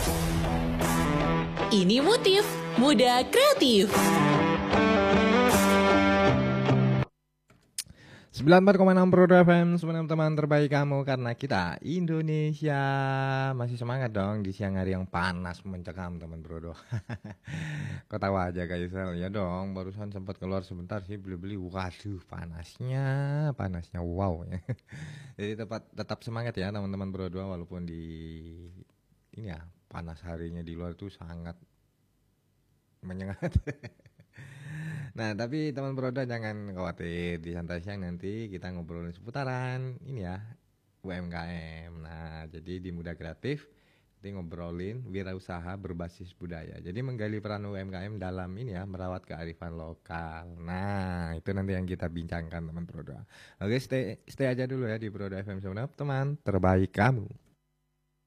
Ini Motif Muda Kreatif. 94,6 Pro FM, sebenarnya teman terbaik kamu karena kita Indonesia. Masih semangat dong di siang hari yang panas mencekam teman Brodo. Kok tawa aja guys, ya dong, barusan sempat keluar sebentar sih beli-beli. Waduh, panasnya wow ya. Jadi tetap semangat ya teman-teman Brodo, walaupun di ini ya panas harinya di luar tuh sangat menyengat. Nah, tapi teman Broda jangan khawatir, di Santai Siang nanti kita ngobrolin seputaran ini ya, UMKM. Nah, jadi di Muda Kreatif nanti ngobrolin wirausaha berbasis budaya. Jadi menggali peran UMKM dalam ini ya, merawat kearifan lokal. Nah, itu nanti yang kita bincangkan teman Broda. Oke, stay aja dulu ya di Broda FM Sebenarnya teman terbaik kamu.